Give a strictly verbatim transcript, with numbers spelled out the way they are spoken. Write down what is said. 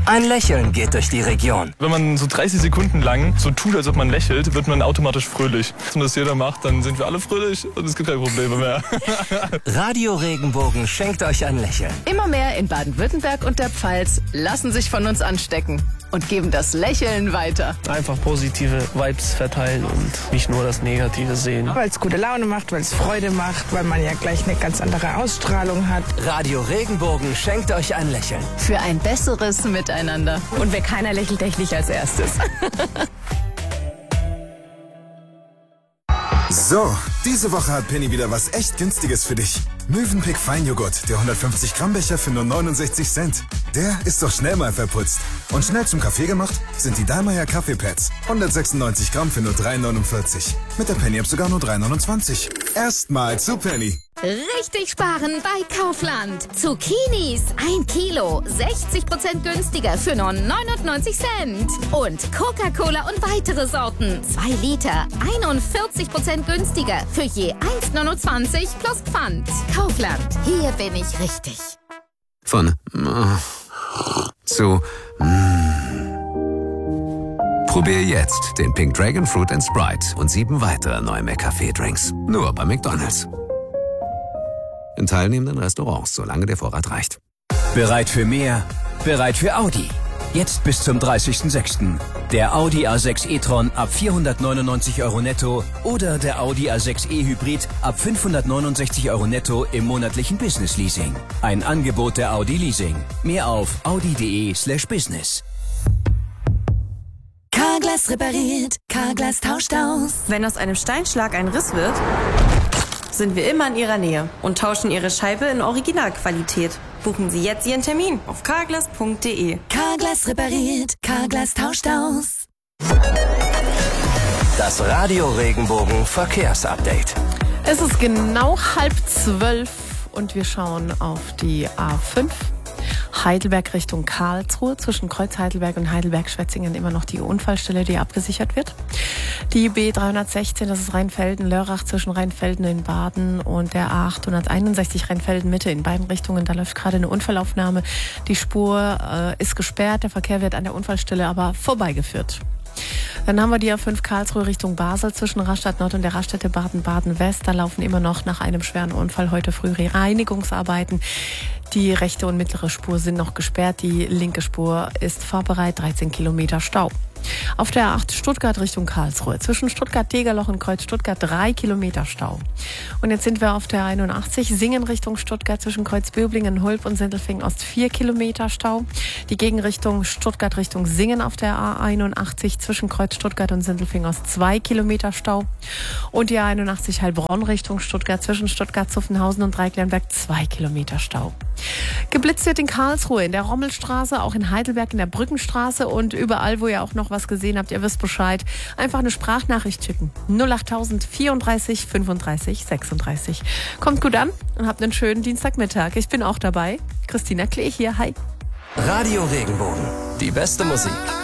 Ein Lächeln geht durch die Region. Wenn man so dreißig Sekunden lang so tut, als ob man lächelt, wird man automatisch fröhlich. Wenn das jeder macht, dann sind wir alle fröhlich und es gibt keine Probleme mehr. Radio Regenbogen schenkt euch ein Lächeln. Immer mehr in Baden-Württemberg und der Pfalz lassen sich von uns anstecken und geben das Lächeln weiter. Einfach positive Vibes verteilen und nicht nur das Negative sehen. Weil es gute Laune macht, weil es Freude macht, weil man ja gleich eine ganz andere Ausstrahlung hat. Radio Regenbogen schenkt euch ein Lächeln. Für ein besseres Miteinander. Und wer keiner lächelt, der nicht als erstes. So, diese Woche hat Penny wieder was echt Günstiges für dich. Mövenpick Feinjoghurt, der hundertfünfzig Gramm Becher für nur neunundsechzig Cent. Der ist doch schnell mal verputzt. Und schnell zum Kaffee gemacht sind die Dallmayr Kaffeepads. hundertsechsundneunzig Gramm für nur drei neunundvierzig. Mit der Penny-App sogar nur drei neunundzwanzig. Erstmal zu Penny. Richtig sparen bei Kaufland. Zucchinis ein Kilo, sechzig Prozent günstiger für nur neunundneunzig Cent. Und Coca-Cola und weitere Sorten, zwei Liter, einundvierzig Prozent günstiger für je eins neunundzwanzig plus Pfand. Kaufland, hier bin ich richtig. Von äh, zu mm. Probier jetzt den Pink Dragon Fruit and Sprite und sieben weitere neue McCafé-Drinks. Nur bei McDonald's. In teilnehmenden Restaurants, solange der Vorrat reicht. Bereit für mehr? Bereit für Audi. Jetzt bis zum dreißigsten sechsten Der Audi A sechs e-tron ab vierhundertneunundneunzig Euro netto oder der Audi A sechs e Hybrid ab fünfhundertneunundsechzig Euro netto im monatlichen Business Leasing. Ein Angebot der Audi Leasing. Mehr auf audi.de slash business. Carglass repariert, Carglass tauscht aus. Wenn aus einem Steinschlag ein Riss wird, sind wir immer in Ihrer Nähe und tauschen Ihre Scheibe in Originalqualität. Buchen Sie jetzt Ihren Termin auf carglass punkt de. Carglass repariert, Carglass tauscht aus. Das Radio Regenbogen Verkehrsupdate. Es ist genau halb zwölf und wir schauen auf die A fünf. Heidelberg Richtung Karlsruhe, zwischen Kreuz Heidelberg und Heidelberg-Schwetzingen immer noch die Unfallstelle, die abgesichert wird. Die B dreihundertsechzehn, das ist Rheinfelden-Lörrach zwischen Rheinfelden in Baden und der A achthunderteinundsechzig Rheinfelden-Mitte in beiden Richtungen. Da läuft gerade eine Unfallaufnahme. Die Spur äh, ist gesperrt, der Verkehr wird an der Unfallstelle aber vorbeigeführt. Dann haben wir die A fünf Karlsruhe Richtung Basel zwischen Rastatt Nord und der Raststätte Baden-Baden-West. Da laufen immer noch nach einem schweren Unfall heute früh Reinigungsarbeiten. Die rechte und mittlere Spur sind noch gesperrt. Die linke Spur ist fahrbereit, dreizehn Kilometer Stau. Auf der A acht Stuttgart Richtung Karlsruhe. Zwischen Stuttgart-Degerloch und Kreuz Stuttgart drei Kilometer Stau. Und jetzt sind wir auf der einundachtzig Singen Richtung Stuttgart zwischen Kreuz Böblingen, Hulb und Sindelfingen Ost vier Kilometer Stau. Die Gegenrichtung Stuttgart Richtung Singen auf der A einundachtzig zwischen Kreuz Stuttgart und Sindelfingen Ost zwei Kilometer Stau. Und die A einundachtzig Heilbronn Richtung Stuttgart zwischen Stuttgart-Zuffenhausen und Dreiklernberg zwei Kilometer Stau. Geblitzt wird in Karlsruhe, in der Rommelstraße, auch in Heidelberg in der Brückenstraße und überall, wo ihr auch noch was gesehen habt, ihr wisst Bescheid, einfach eine Sprachnachricht schicken. null acht null null vierunddreißig fünfunddreißig sechsunddreißig. Kommt gut an und habt einen schönen Dienstagmittag. Ich bin auch dabei. Christina Klee hier, hi. Radio Regenbogen. Die beste Musik.